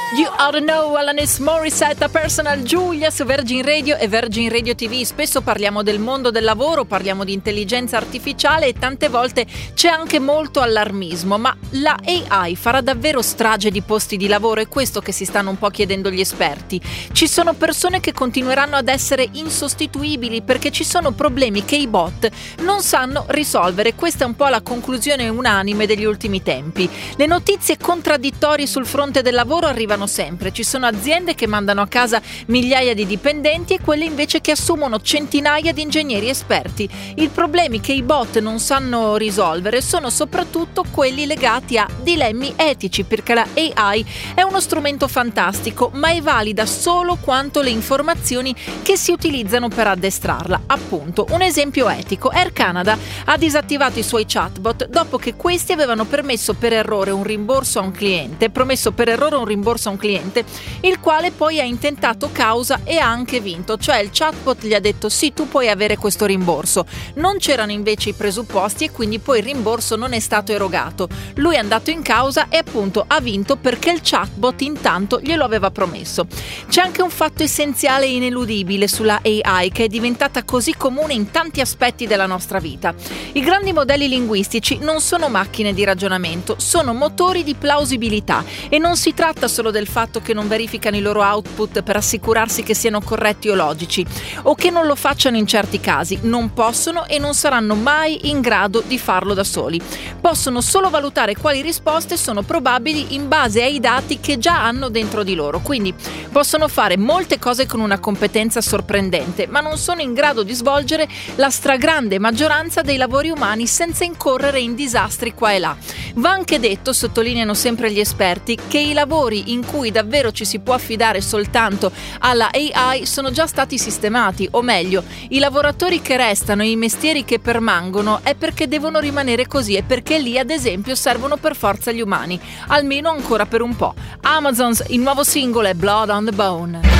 You Ought to Know, Alanis Morissette, a Personal Giulia su Virgin Radio e Virgin Radio TV. Spesso parliamo del mondo del lavoro, parliamo di intelligenza artificiale e tante volte c'è anche molto allarmismo, ma la AI farà davvero strage di posti di lavoro? È questo che si stanno un po' chiedendo gli esperti. Ci sono persone che continueranno ad essere insostituibili perché ci sono problemi che i bot non sanno risolvere. Questa è un po' la conclusione unanime degli ultimi tempi. Le notizie contraddittorie sul fronte del lavoro arrivano sempre. Ci sono aziende che mandano a casa migliaia di dipendenti e quelle invece che assumono centinaia di ingegneri esperti. I problemi che i bot non sanno risolvere sono soprattutto quelli legati a dilemmi etici, perché la AI è uno strumento fantastico, ma è valida solo quanto le informazioni che si utilizzano per addestrarla. Appunto, un esempio etico: Air Canada ha disattivato i suoi chatbot dopo che questi avevano promesso per errore un rimborso a un cliente, il quale poi ha intentato causa e ha anche vinto. Cioè il chatbot gli ha detto sì, tu puoi avere questo rimborso. Non c'erano invece i presupposti e quindi poi il rimborso non è stato erogato. Lui è andato in causa e appunto ha vinto perché il chatbot intanto glielo aveva promesso. C'è anche un fatto essenziale e ineludibile sulla AI che è diventata così comune in tanti aspetti della nostra vita. I grandi modelli linguistici non sono macchine di ragionamento, sono motori di plausibilità e non si tratta solo del fatto che non verificano i loro output per assicurarsi che siano corretti o logici, o che non lo facciano in certi casi. Non possono e non saranno mai in grado di farlo da soli. Possono solo valutare quali risposte sono probabili in base ai dati che già hanno dentro di loro. Quindi possono fare molte cose con una competenza sorprendente, ma non sono in grado di svolgere la stragrande maggioranza dei lavori umani senza incorrere in disastri qua e là. Va anche detto, sottolineano sempre gli esperti, che i lavori in cui davvero ci si può affidare soltanto alla AI sono già stati sistemati, o meglio, i lavoratori che restano e i mestieri che permangono è perché devono rimanere così e perché lì ad esempio servono per forza gli umani, almeno ancora per un po'. Amazon's il nuovo singolo è Blood on the Bone.